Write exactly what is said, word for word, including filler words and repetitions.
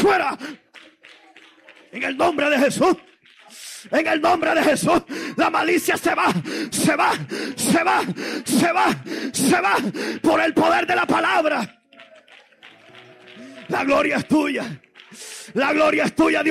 fuera. En el nombre de Jesús. En el nombre de Jesús, la malicia se va, se va, se va, se va, se va por el poder de la palabra. La gloria es tuya. La gloria es tuya, Dios.